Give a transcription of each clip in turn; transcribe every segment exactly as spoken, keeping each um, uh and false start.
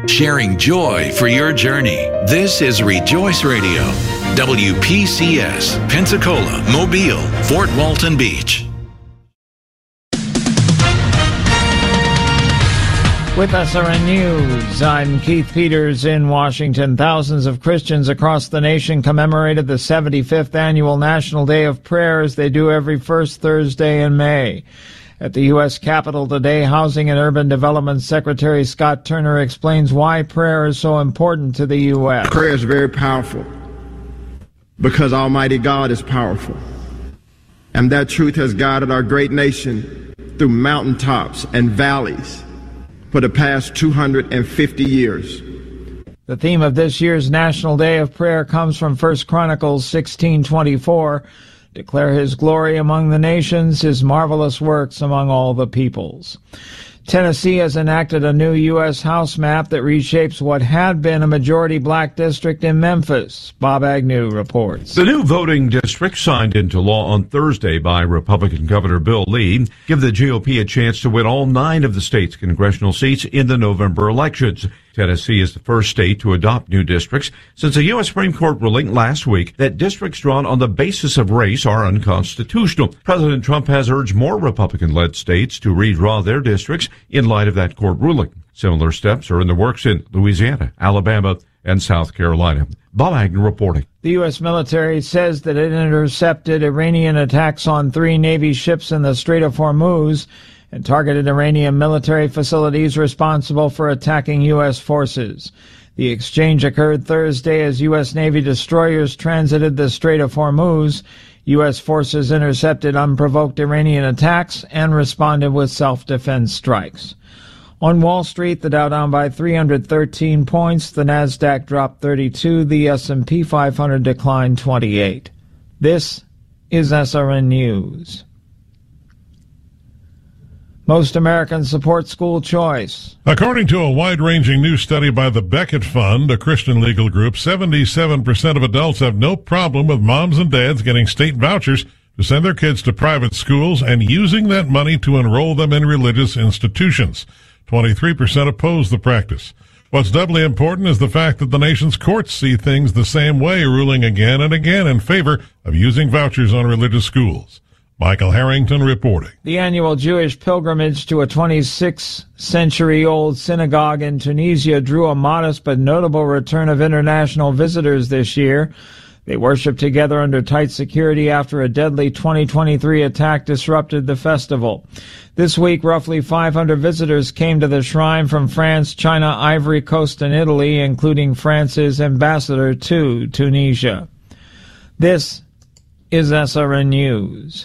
sharing joy for your journey. This is Rejoice Radio, W P C S, Pensacola, Mobile, Fort Walton Beach. With S R N News, I'm Keith Peters in Washington. Thousands of Christians across the nation commemorated the seventy-fifth Annual National Day of Prayer as they do every first Thursday in May. At the U S Capitol today, Housing and Urban Development Secretary Scott Turner explains why prayer is so important to the U S Prayer is very powerful because Almighty God is powerful. And that truth has guided our great nation through mountaintops and valleys for the past two hundred fifty years. The theme of this year's National Day of Prayer comes from First Chronicles sixteen twenty-four. Declare his glory among the nations, his marvelous works among all the peoples. Tennessee has enacted a new U S House map that reshapes what had been a majority black district in Memphis. Bob Agnew reports. The new voting districts signed into law on Thursday by Republican Governor Bill Lee give the G O P a chance to win all nine of the state's congressional seats in the November elections. Tennessee is the first state to adopt new districts since a U S Supreme Court ruling last week that districts drawn on the basis of race are unconstitutional. President Trump has urged more Republican-led states to redraw their districts in light of that court ruling. Similar steps are in the works in Louisiana, Alabama, and South Carolina. Bob Agnew reporting. The U S military says that it intercepted Iranian attacks on three Navy ships in the Strait of Hormuz and targeted Iranian military facilities responsible for attacking U S forces. The exchange occurred Thursday as U S Navy destroyers transited the Strait of Hormuz. U S forces intercepted unprovoked Iranian attacks and responded with self-defense strikes. On Wall Street, the Dow down by three hundred thirteen points, the Nasdaq dropped thirty-two, the S and P five hundred declined twenty-eight. This is S R N News. Most Americans support school choice. According to a wide-ranging new study by the Beckett Fund, a Christian legal group, seventy-seven percent of adults have no problem with moms and dads getting state vouchers to send their kids to private schools and using that money to enroll them in religious institutions. twenty-three percent oppose the practice. What's doubly important is the fact that the nation's courts see things the same way, ruling again and again in favor of using vouchers on religious schools. Michael Harrington reporting. The annual Jewish pilgrimage to a twenty-sixth century old synagogue in Tunisia drew a modest but notable return of international visitors this year. They worshiped together under tight security after a deadly twenty twenty-three attack disrupted the festival. This week, roughly five hundred visitors came to the shrine from France, China, Ivory Coast, and Italy, including France's ambassador to Tunisia. This is S R N News.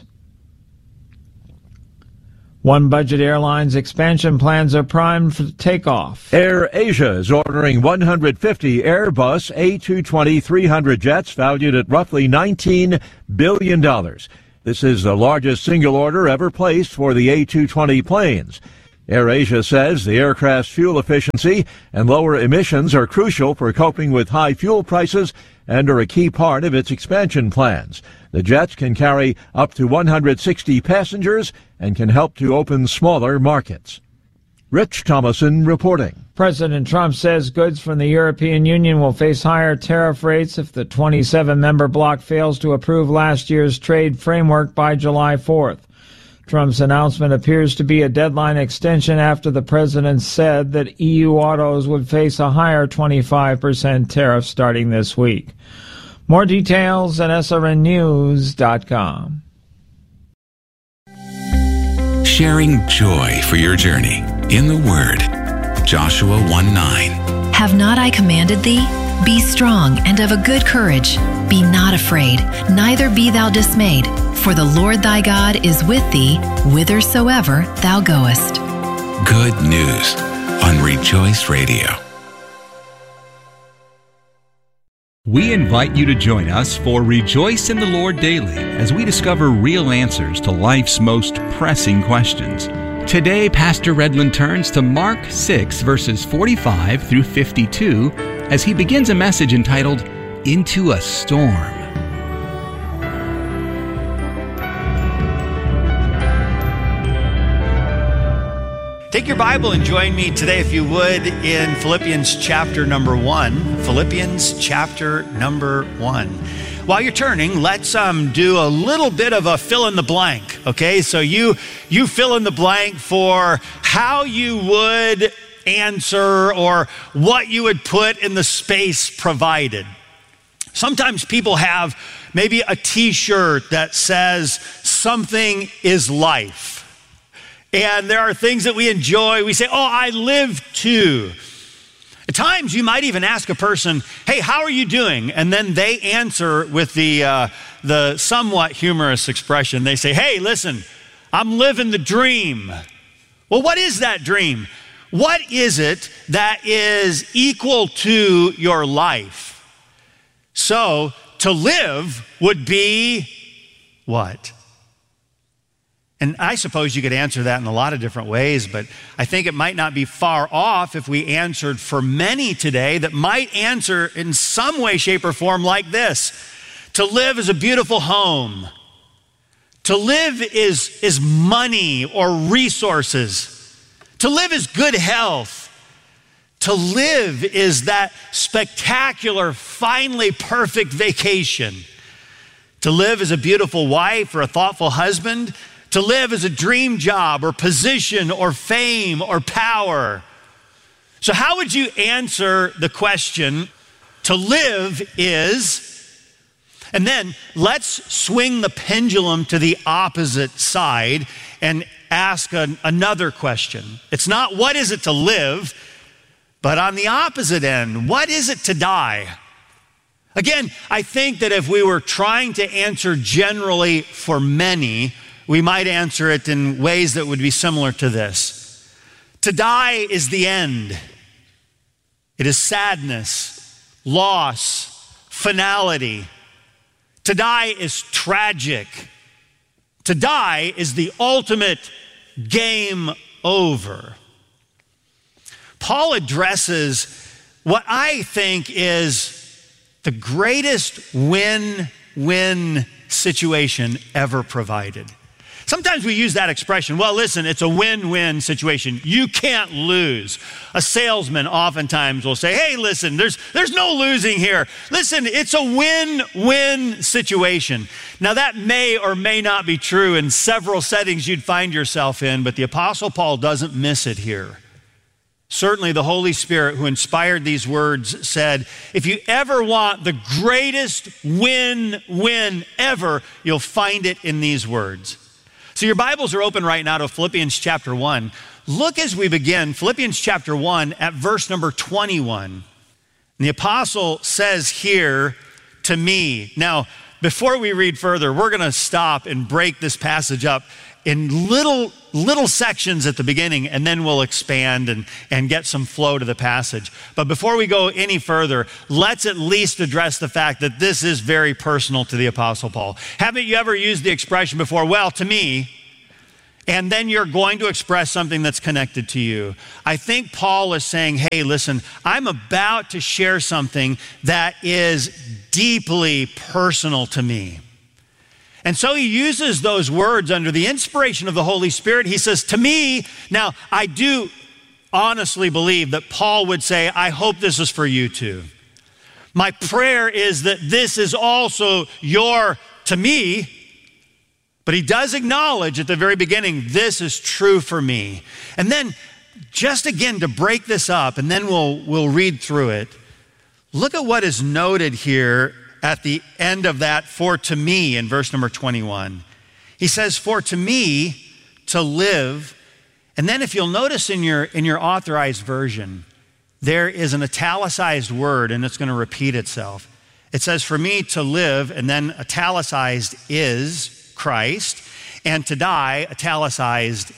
One Budget Airlines expansion plans are primed for takeoff. Air Asia is ordering one hundred fifty Airbus A two twenty three hundred jets valued at roughly nineteen billion dollars. This is the largest single order ever placed for the A two twenty planes. Air Asia says the aircraft's fuel efficiency and lower emissions are crucial for coping with high fuel prices and are a key part of its expansion plans. The jets can carry up to one hundred sixty passengers and can help to open smaller markets. Rich Thomason reporting. President Trump says goods from the European Union will face higher tariff rates if the twenty-seven member bloc fails to approve last year's trade framework by July fourth. Trump's announcement appears to be a deadline extension after the president said that E U autos would face a higher twenty-five percent tariff starting this week. More details at S R N news dot com. Sharing joy for your journey in the Word. Joshua one nine. Have not I commanded thee? Be strong and of a good courage. Be not afraid, neither be thou dismayed. For the Lord thy God is with thee, whithersoever thou goest. Good news on Rejoice Radio. We invite you to join us for Rejoice in the Lord Daily as we discover real answers to life's most pressing questions. Today, Pastor Redland turns to Mark six, verses forty-five through fifty-two, as he begins a message entitled, Into a Storm. Take your Bible and join me today, if you would, in Philippians chapter number one. Philippians chapter number one. While you're turning, let's um, do a little bit of a fill in the blank, okay? So you, you fill in the blank for how you would answer or what you would put in the space provided. Sometimes people have maybe a t-shirt that says something is life. And there are things that we enjoy. We say, oh, I live to. At times, you might even ask a person, hey, how are you doing? And then they answer with the, uh, the somewhat humorous expression. They say, hey, listen, I'm living the dream. Well, what is that dream? What is it that is equal to your life? So, to live would be what? And I suppose you could answer that in a lot of different ways, but I think it might not be far off if we answered for many today that might answer in some way, shape, or form like this. To live is a beautiful home. To live is, is money or resources. To live is good health. To live is that spectacular, finally perfect vacation. To live is a beautiful wife or a thoughtful husband. To live is a dream job or position or fame or power. So how would you answer the question, to live is, and then let's swing the pendulum to the opposite side and ask an, another question. It's not what is it to live, but on the opposite end, what is it to die? Again, I think that if we were trying to answer generally for many, we might answer it in ways that would be similar to this. To die is the end. It is sadness, loss, finality. To die is tragic. To die is the ultimate game over. Paul addresses what I think is the greatest win-win situation ever provided. Sometimes we use that expression, well, listen, it's a win-win situation. You can't lose. A salesman oftentimes will say, hey, listen, there's, there's no losing here. Listen, it's a win-win situation. Now, that may or may not be true in several settings you'd find yourself in, but the Apostle Paul doesn't miss it here. Certainly, the Holy Spirit who inspired these words said, if you ever want the greatest win-win ever, you'll find it in these words. So your Bibles are open right now to Philippians chapter one. Look as we begin, Philippians chapter one at verse number twenty-one. And the apostle says here, to me. Now, before we read further, we're going to stop and break this passage up in little, little sections at the beginning, and then we'll expand and, and get some flow to the passage. But before we go any further, let's at least address the fact that this is very personal to the Apostle Paul. Haven't you ever used the expression before, well, to me, and then you're going to express something that's connected to you? I think Paul is saying, hey, listen, I'm about to share something that is deeply personal to me. And so he uses those words under the inspiration of the Holy Spirit. He says, to me, now I do honestly believe that Paul would say, I hope this is for you too. My prayer is that this is also your, to me, but he does acknowledge at the very beginning, this is true for me. And then just again to break this up, and then we'll, we'll read through it. Look at what is noted here at the end of that, for to me, in verse number twenty-one. He says, for to me, to live. And then if you'll notice in your, in your authorized version, there is an italicized word, and it's going to repeat itself. It says, for me to live, and then italicized is Christ, and to die, italicized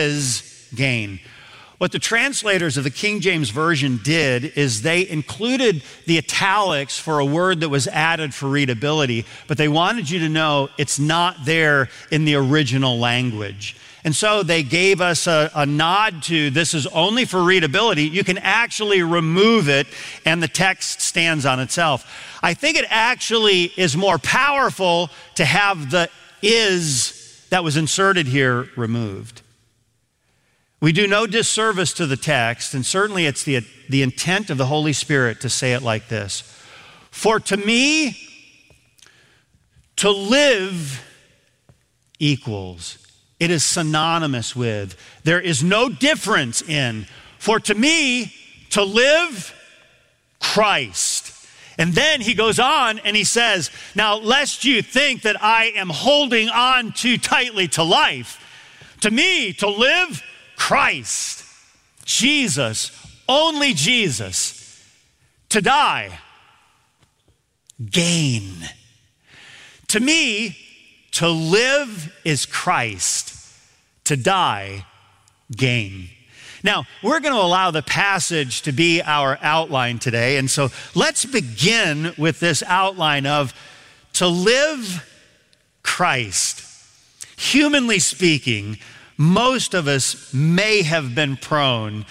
is gain. What the translators of the King James Version did is they included the italics for a word that was added for readability, but they wanted you to know it's not there in the original language. And so they gave us a, a nod to this is only for readability. You can actually remove it and the text stands on itself. I think it actually is more powerful to have the is that was inserted here removed. we do no disservice to the text, and certainly it's the, the intent of the Holy Spirit to say it like this. For to me, to live equals. It is synonymous with. There is no difference in. For to me, to live, Christ. And then he goes on and he says, now lest you think that I am holding on too tightly to life, to me, to live, Christ, Jesus, only Jesus. To die, gain. To me, to live is Christ. To die, gain. Now, we're going to allow the passage to be our outline today. And so let's begin with this outline of to live Christ. Humanly speaking, most of us may have been prone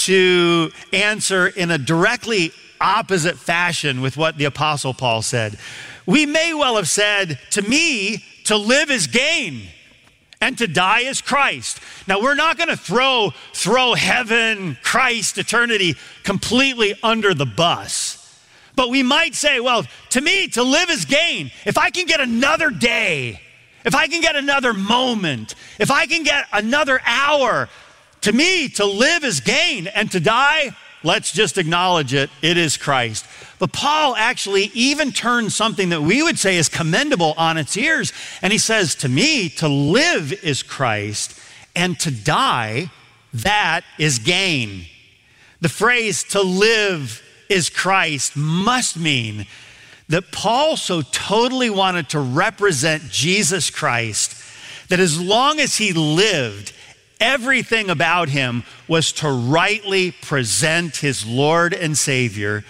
to answer in a directly opposite fashion with what the Apostle Paul said. We may well have said, to me, to live is gain and to die is Christ. Now, we're not going to throw, throw heaven, Christ, eternity completely under the bus. But we might say, well, to me, to live is gain. If I can get another day, if I can get another moment, if I can get another hour, to me, to live is gain, and to die, let's just acknowledge it, it is Christ. But Paul actually even turns something that we would say is commendable on its ears, and he says, to me, to live is Christ, and to die, that is gain. The phrase, to live is Christ, must mean that Paul so totally wanted to represent Jesus Christ that as long as he lived, everything about him was to rightly present his Lord and Savior,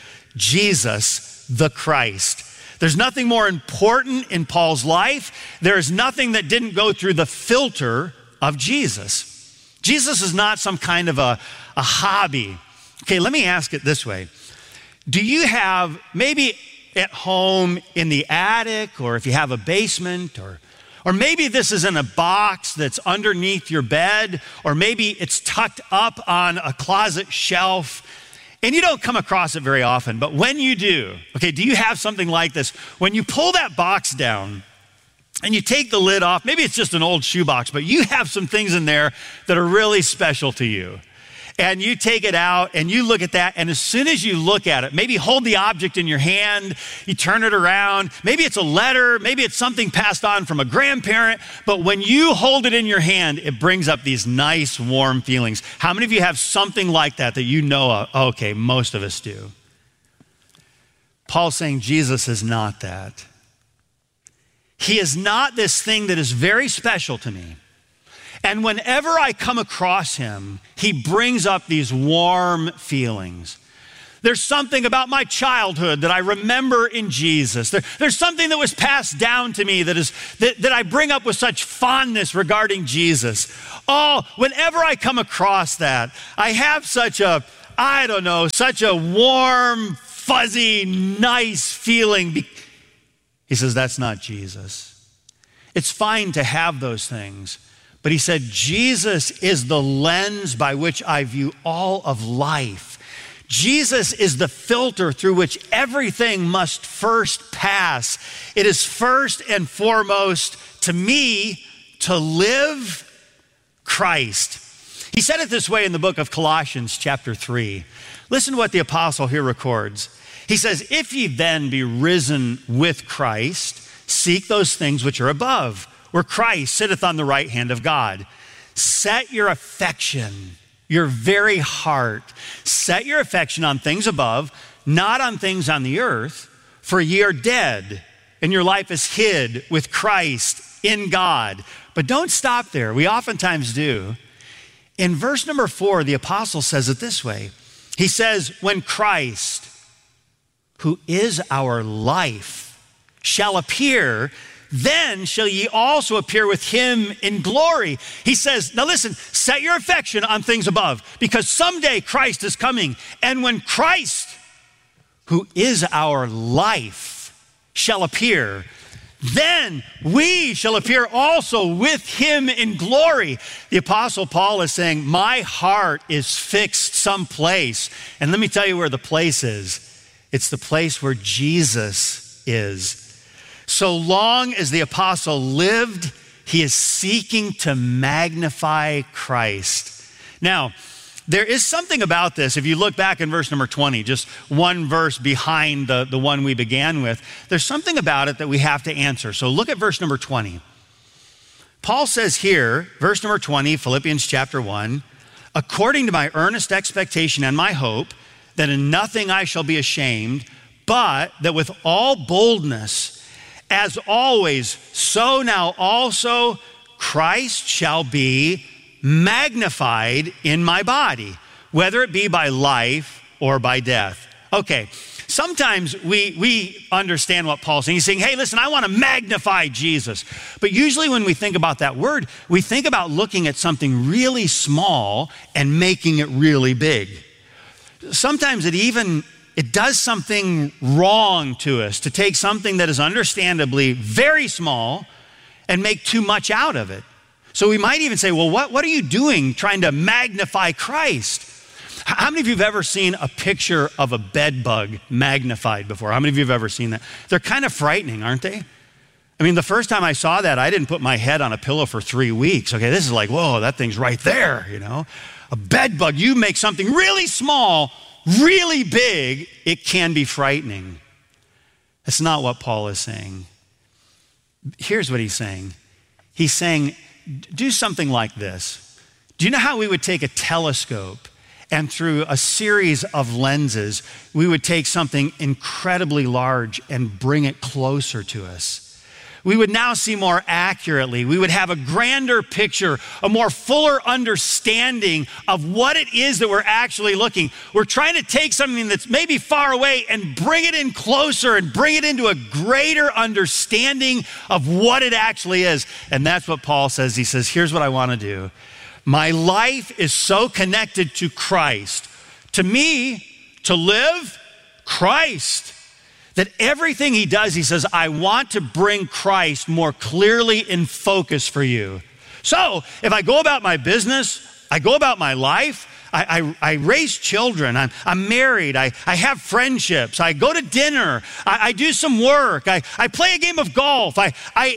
Jesus the Christ. There's nothing more important in Paul's life. There is nothing that didn't go through the filter of Jesus. Jesus is not some kind of a, a hobby. Okay, let me ask it this way. Do you have, maybe at home in the attic, or if you have a basement, or Or maybe this is in a box that's underneath your bed, or maybe it's tucked up on a closet shelf, and you don't come across it very often. But when you do, okay, do you have something like this? When you pull that box down and you take the lid off, maybe it's just an old shoebox, but you have some things in there that are really special to you. And you take it out and you look at that, and as soon as you look at it, maybe hold the object in your hand, you turn it around, maybe it's a letter, maybe it's something passed on from a grandparent, but when you hold it in your hand, it brings up these nice, warm feelings. How many of you have something like that that you know of? Okay, most of us do. Paul's saying Jesus is not that. He is not this thing that is very special to me. And whenever I come across him, he brings up these warm feelings. There's something about my childhood that I remember in Jesus. There, there's something that was passed down to me that is that, that I bring up with such fondness regarding Jesus. Oh, whenever I come across that, I have such a, I don't know, such a warm, fuzzy, nice feeling. He says, that's not Jesus. It's fine to have those things. But he said, Jesus is the lens by which I view all of life. Jesus is the filter through which everything must first pass. It is first and foremost, to me, to live Christ. He said it this way in the book of Colossians chapter three. Listen to what the apostle here records. He says, if ye then be risen with Christ, seek those things which are above, where Christ sitteth on the right hand of God. Set your affection, your very heart, set your affection on things above, not on things on the earth, for ye are dead, and your life is hid with Christ in God. But don't stop there. We oftentimes do. In verse number four, the apostle says it this way. He says, when Christ, who is our life, shall appear, then shall ye also appear with him in glory. He says, now listen, set your affection on things above, because someday Christ is coming. And when Christ, who is our life, shall appear, then we shall appear also with him in glory. The Apostle Paul is saying, my heart is fixed someplace. And let me tell you where the place is. It's the place where Jesus is. So long as the apostle lived, he is seeking to magnify Christ. Now, there is something about this. If you look back in verse number twenty, just one verse behind the, the one we began with, there's something about it that we have to answer. So look at verse number twenty. Paul says here, verse number twenty, Philippians chapter one, according to my earnest expectation and my hope, that in nothing I shall be ashamed, but that with all boldness, as always, so now also Christ shall be magnified in my body, whether it be by life or by death. Okay, sometimes we, we understand what Paul's saying. He's saying, hey, listen, I want to magnify Jesus. But usually when we think about that word, we think about looking at something really small and making it really big. Sometimes it even, it does something wrong to us to take something that is understandably very small and make too much out of it. So we might even say, well, what, what are you doing trying to magnify Christ? How many of you have ever seen a picture of a bed bug magnified before? How many of you have ever seen that? They're kind of frightening, aren't they? I mean, the first time I saw that, I didn't put my head on a pillow for three weeks. Okay, this is like, whoa, that thing's right there, you know? A bed bug, you make something really small, really big, it can be frightening. That's not what Paul is saying. Here's what he's saying. He's saying, do something like this. Do you know how we would take a telescope and through a series of lenses, we would take something incredibly large and bring it closer to us? We would now see more accurately. We would have a grander picture, a more fuller understanding of what it is that we're actually looking. We're trying to take something that's maybe far away and bring it in closer and bring it into a greater understanding of what it actually is. And that's what Paul says. He says, here's what I want to do. My life is so connected to Christ. To me, to live, Christ. That everything he does, he says, I want to bring Christ more clearly in focus for you. So if I go about my business, I go about my life, I, I, I raise children, I'm, I'm married, I, I have friendships, I go to dinner, I, I do some work, I, I play a game of golf, I, I